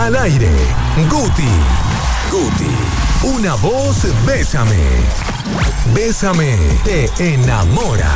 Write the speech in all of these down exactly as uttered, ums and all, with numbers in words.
Al aire, Guti. Guti. Una voz, bésame. Bésame, te enamora.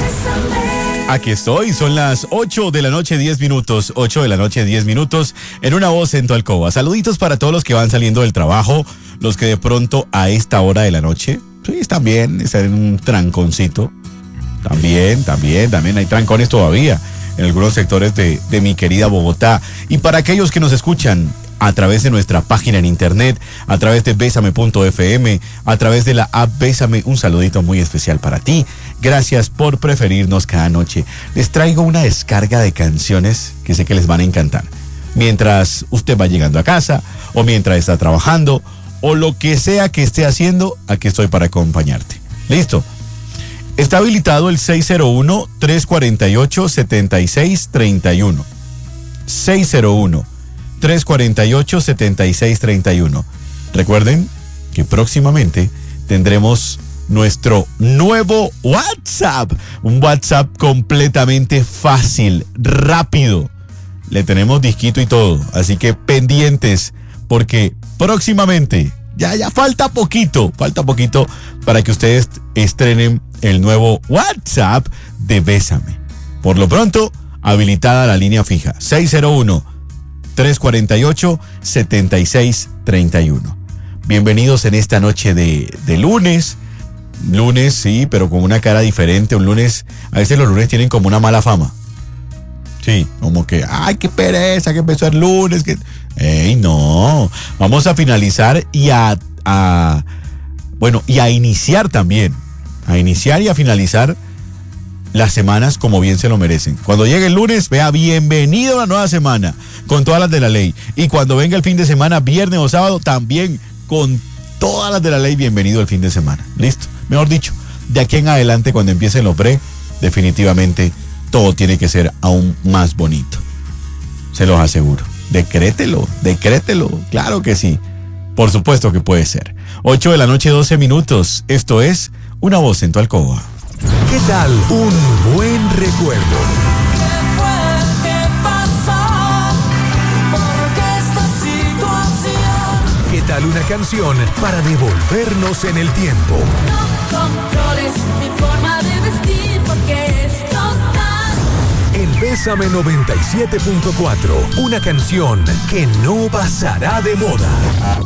Aquí estoy, son las ocho de la noche, diez minutos. ocho de la noche, diez minutos. En Una Voz en tu alcoba. Saluditos para todos los que van saliendo del trabajo. Los que de pronto a esta hora de la noche, sí, están bien, están en un tranconcito. También, también, también hay trancones todavía en algunos sectores de, de mi querida Bogotá. Y para aquellos que nos escuchan a través de nuestra página en internet, a través de bésame punto efe eme, a través de la app Bésame, un saludito muy especial para ti. Gracias por preferirnos cada noche. Les traigo una descarga de canciones que sé que les van a encantar. Mientras usted va llegando a casa, o mientras está trabajando, o lo que sea que esté haciendo, aquí estoy para acompañarte. ¿Listo? Está habilitado el seis cero uno, tres cuatro ocho, siete seis tres uno. seis cero uno, tres cuatro ocho, siete seis tres uno. Recuerden que próximamente tendremos nuestro nuevo WhatsApp. Un WhatsApp completamente fácil, rápido. Le tenemos disquito y todo. Así que pendientes, porque próximamente, ya, ya falta poquito, falta poquito para que ustedes estrenen el nuevo WhatsApp de Bésame. Por lo pronto, habilitada la línea fija. seis cero uno, tres cuatro ocho, siete seis tres uno. Bienvenidos en esta noche de, de lunes. Lunes, sí, pero con una cara diferente. Un lunes, a veces los lunes tienen como una mala fama. Sí, como que, ay, qué pereza, que empezó el lunes. Que... Ey, no. Vamos a finalizar y a, a, bueno, y a iniciar también. A iniciar y a finalizar las semanas como bien se lo merecen. Cuando llegue el lunes, vea, bienvenido a la nueva semana, con todas las de la ley. Y cuando venga el fin de semana, viernes o sábado, también con todas las de la ley, bienvenido el fin de semana. ¿Listo? Mejor dicho, de aquí en adelante, cuando empiecen los pre, definitivamente todo tiene que ser aún más bonito. Se los aseguro. Decrételo, decrételo. Claro que sí. Por supuesto que puede ser. ocho de la noche, doce minutos. Esto es Una Voz en tu alcoba. ¿Qué tal un buen recuerdo? ¿Qué fue que pasó? ¿Por qué esta situación? ¿Qué tal una canción para devolvernos en el tiempo? No controles mi forma de vestir porque es total. En Bésame noventa y siete punto cuatro, una canción que no pasará de moda.